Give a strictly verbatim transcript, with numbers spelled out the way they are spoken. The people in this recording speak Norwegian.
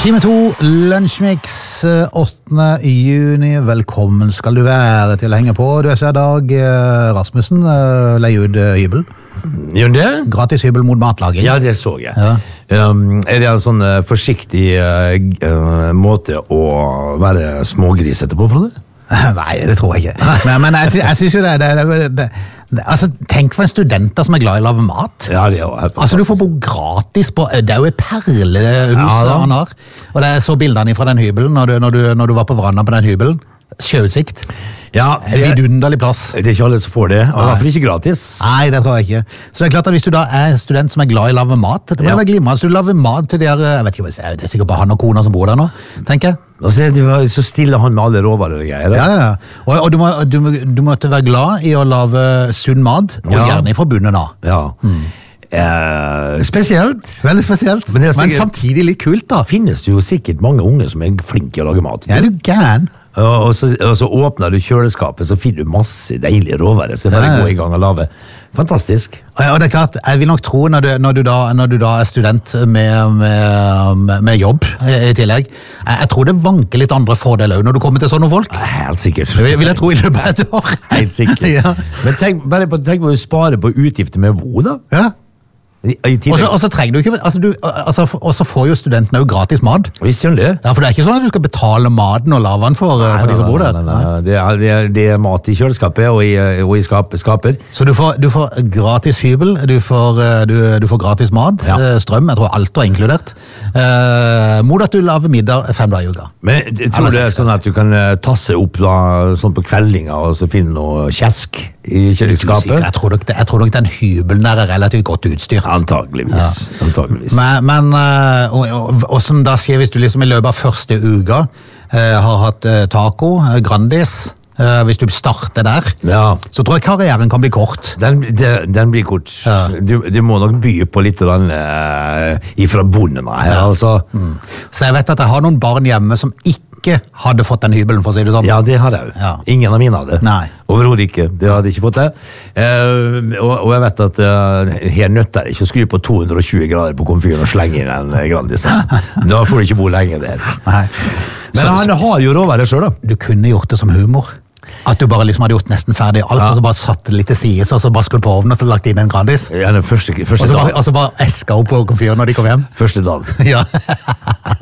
Time to, Lunsjmix, åttende juni. Velkommen skal du være til å henge på. Du er så i dag, Rasmussen, leier ut hybel. Gjør det? Gratis hybel mot matlaging. Ja, det så jeg. Ja. Um, er det en sånn uh, forsiktig uh, uh, måte å være smågrisete på, Frode? Nei, det tror jeg ikke. Men, men jeg, sy jeg synes jo det, det, det, det, det altså, tenk for en student som er glad i å lave mat. Ja, det er jo helt altså, du får bo gratis på, det er jo et perlehus ja, han har. Og det er så bildene fra den hybelen, når du, når du, når du var på verandaen på den hybelen. Sjøutsikt. Ja, det, en vidunderlig plass. Det er ikke alle som får det, og i hvert fall ikke gratis. Nei, det tror jeg ikke. Så det er klart at hvis du da er student som er glad i å lave mat, det må ja. være glimrende. Så du laver mat til de her, jeg vet ikke, det er sikkert bare han og kona som bor der nå, tenker jeg. Og så, så stiller han med alle råvarer og greier. Ja, ja. Og, og du, må, du, du måtte være glad i å lave sunn mat, og ja. gjerne fra bunnen av. Ja. Mm. Eh, spesielt. Veldig spesielt, men, sikkert, men samtidig litt kult da. Finnes det jo sikkert mange unge som er flinke i å lage mat. Ja, du er gæren. Og så, og så åpner du kjøleskapet, så finner du masse deilige råvarer. Så bare ja. gå i gang og lave. Fantastisk. Og, og det er klart, jeg vil nok tro når du, når du, da, når du da er student med, med, med jobb i tillegg, jeg, jeg tror det vanker litt andre fordeler når du kommer til sånne folk. Helt sikkert. Vil, vil jeg tro i løpet av et år. Helt sikkert. ja. Men tenk, bare på, tenk på å spare på utgifter med bo, da. Ja. Og så trenger du ikke, altså du, altså, og så får jo studentene jo gratis mat. Visst gjør det. Ja, for det er ikke sånn at du skal betale maten og lave den for, nei, for de som bor der. Nei, nei, nei. Det, er, det, er, det er mat i kjøleskapet og i, og i skap, skaper. Så du får, du får gratis hybel, du får, du, du får gratis mat, ja. strøm, jeg tror alt var inkludert. Eh, mot at du laver middag fem dager i uka. Men jeg tror det er sånn at du kan tasse opp da, sånn på kveldinga og så finne noe kjesk i kjøleskapet? Jeg tror nok, jeg tror nok den hybelen der er relativt godt utstyrt. Antageligvis. Ja. Antageligvis. Men, men og, og, og som da skjer hvis du liksom i løpet av første uka eh, har hatt eh, taco, Grandis, eh, hvis du starter der, ja. så tror jeg karrieren kan bli kort. Den, den, den blir kort. Ja. Du, du må nok by på litt av den eh, ifra bonden her, ja. altså. Mm. Så jeg vet at jeg har noen barn hjemme som ikke hadde fått den hybelen, for å si det sånn. Ja, det hadde jeg jo. Ja. Ingen av mine hadde. Nei. Overhodet ikke. Det hadde ikke fått det. Eh, og, og jeg vet at uh, her nøtter ikke å skru på to hundre og tjue grader på komfyren og slenge inn en Grandis. Da får du ikke bo lenge der. Nei. Men så, han har jo råværet selv, da. Du kunne gjort det som humor. At du bare liksom hadde gjort nesten ferdig alt, ja. og så bare satt det litt til side, og så bare skulle på ovnen og så lagt inn en Grandis. Ja, den første, første og, så bare, og så bare eska opp på komfyren når de kom hjem. Første dagen. ja.